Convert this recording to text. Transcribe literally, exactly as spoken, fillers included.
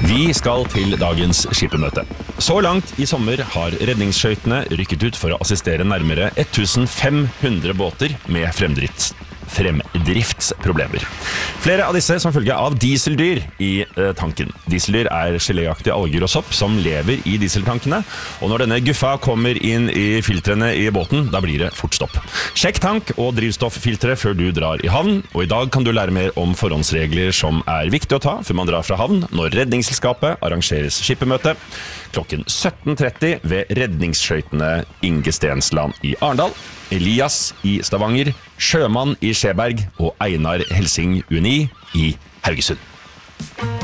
Vi skal til dagens skippermøte. Så langt i sommer har redningsskøytene rykket ut for å assistere nærmere femten hundre båter med fremdrift. fremdriftsproblemer. Flere av disse som følge av dieseldyr i eh, tanken. Dieseldyr er geléaktige alger og sopp som lever i dieseltankene, og når denne guffa kommer inn i filtrene i båten, da blir det fort stopp. Sjekk tank og drivstofffiltre før du drar i havn, og i dag kan du lære mer om forhåndsregler som er viktig å ta før man drar fra havn når redningsselskapet arrangeres skippermøte klokken sytten tretti ved redningsskøytene Inge Stensland i Arendal, Elias i Stavanger, Sjømann i Skjeberg og Einar Helsing Uni i Haugesund.